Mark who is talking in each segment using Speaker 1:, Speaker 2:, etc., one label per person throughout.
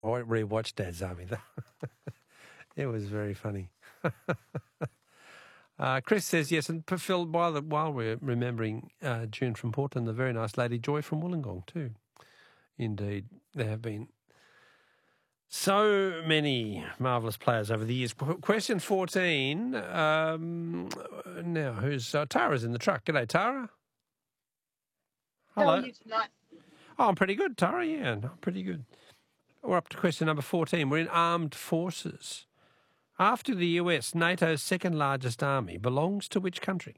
Speaker 1: I rewatched Dad's Army. It was very funny. Chris says yes, and Phil, while we're remembering June from Portland, the very nice lady Joy from Wollongong too. Indeed, there have been so many marvellous players over the years. Question 14. Now, who's Tara's in the truck? G'day, Tara. Hello.
Speaker 2: How are you tonight?
Speaker 1: Oh, I'm pretty good, Tara. Yeah, no, pretty good. We're up to question number 14. We're in armed forces. After the US, NATO's second largest army belongs to which country?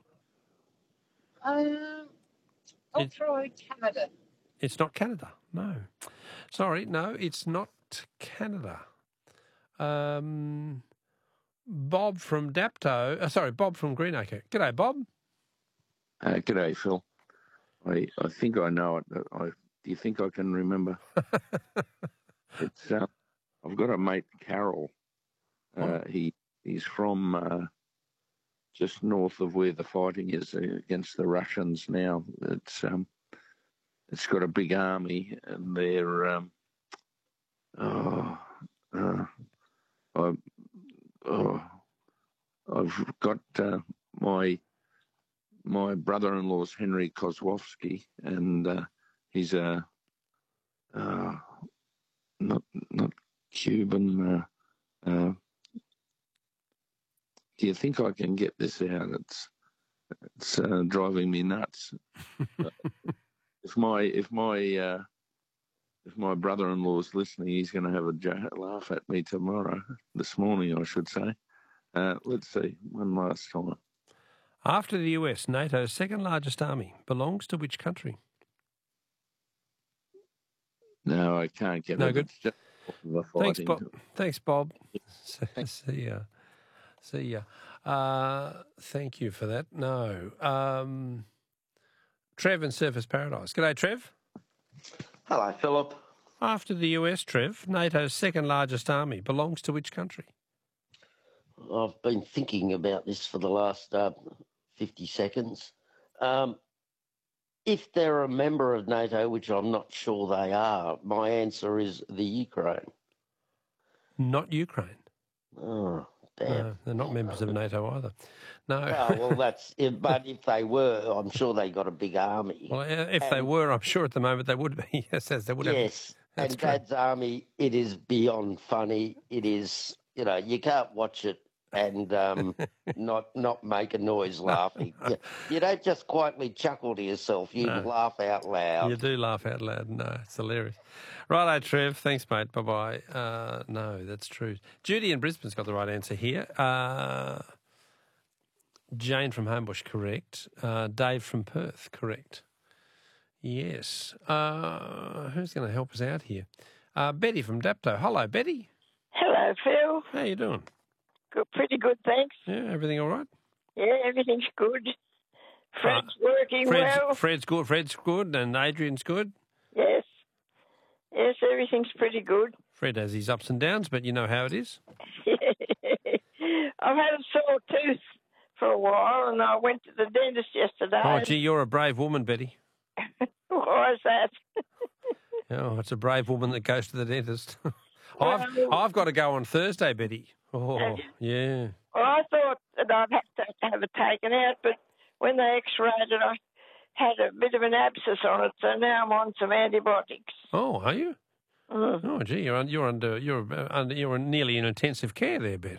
Speaker 2: I'll try Canada.
Speaker 1: It's not Canada. No. Sorry, no, it's not Canada. Bob from Dapto. Bob from Greenacre. G'day, Bob.
Speaker 3: G'day, Phil. I think I know it. Do you think I can remember? It's I've got a mate, Carol. He's from just north of where the fighting is against the Russians now. It's got a big army, and they're I've got my brother-in-law's Henry Kozłowski, and he's not Cuban. Do you think I can get this out? It's driving me nuts. If my brother-in-law's listening, he's going to have a laugh at me this morning, I should say. Let's see, one last time.
Speaker 1: After the US, NATO's second largest army belongs to which country?
Speaker 3: No, I can't get it.
Speaker 1: No good.
Speaker 3: It's just the
Speaker 1: Thanks,
Speaker 3: fighting.
Speaker 1: Bob. Thanks, Bob. See ya. Thank you for that. No. Trev in Surfers Paradise. G'day, Trev.
Speaker 4: Hello, Philip.
Speaker 1: After the US, Trev, NATO's second largest army belongs to which country?
Speaker 4: I've been thinking about this for the last 50 seconds. If they're a member of NATO, which I'm not sure they are, my answer is the Ukraine.
Speaker 1: Not Ukraine.
Speaker 4: Oh, damn.
Speaker 1: No, they're not members of NATO either. No.
Speaker 4: Oh, well, that's it. But if they were, I'm sure they got a big army.
Speaker 1: Well, if they were, I'm sure at the moment they would be. Yes, they would have.
Speaker 4: Yes,
Speaker 1: That's
Speaker 4: and
Speaker 1: correct.
Speaker 4: Dad's Army, it is beyond funny. It is, you can't watch it and not make a noise laughing. You don't just quietly chuckle to yourself. You laugh out loud.
Speaker 1: You do laugh out loud. No, it's hilarious. Righto, Trev. Thanks, mate. Bye-bye. No, that's true. Judy in Brisbane's got the right answer here. Jane from Homebush, correct. Dave from Perth, correct. Yes. Who's going to help us out here? Betty from Dapto. Hello, Betty.
Speaker 5: Hello, Phil.
Speaker 1: How you doing?
Speaker 5: Good, pretty good, thanks.
Speaker 1: Yeah, everything all right?
Speaker 5: Yeah, everything's good. Fred's working well.
Speaker 1: Fred's good. Fred's good, and Adrian's good.
Speaker 5: Yes. Yes, everything's pretty good.
Speaker 1: Fred has his ups and downs, but you know how it is.
Speaker 5: I've had a sore tooth for a while, and I went to the dentist yesterday.
Speaker 1: Oh, gee, you're a brave woman, Betty.
Speaker 5: Why is that?
Speaker 1: Oh, it's a brave woman that goes to the dentist. I've got to go on Thursday, Betty. Oh, yeah.
Speaker 5: Well, I thought that I'd have to have it taken out, but when they x-rayed it, I had a bit of an abscess on it, so now I'm on some antibiotics.
Speaker 1: Oh, are you?
Speaker 5: Mm.
Speaker 1: Oh, gee, you're nearly in intensive care there, Bet.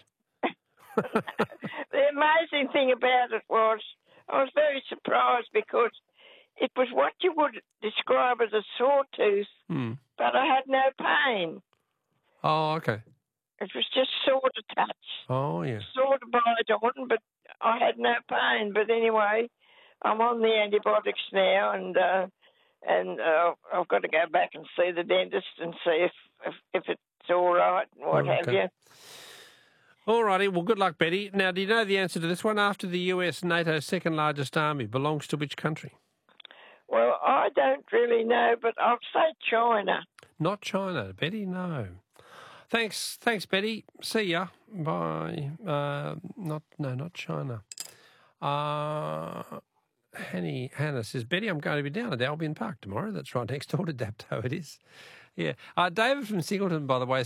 Speaker 5: The amazing thing about it was I was very surprised because it was what you would describe as a sore tooth, but I had no pain.
Speaker 1: Oh, okay.
Speaker 5: It was just sore to touch.
Speaker 1: Oh, yeah.
Speaker 5: Sore to bite on, but I had no pain. But anyway, I'm on the antibiotics now, and I've got to go back and see the dentist and see if it's all right and what have you.
Speaker 1: All righty. Well, good luck, Betty. Now, do you know the answer to this one? After the US, NATO's second largest army belongs to which country?
Speaker 5: Well, I don't really know, but I'll say China.
Speaker 1: Not China, Betty, no. Thanks, Betty. See ya. Bye. Not China. Hannah says, Betty, I'm going to be down at Albion Park tomorrow. That's right next door to Dapto, it is. Yeah. David from Singleton, by the way,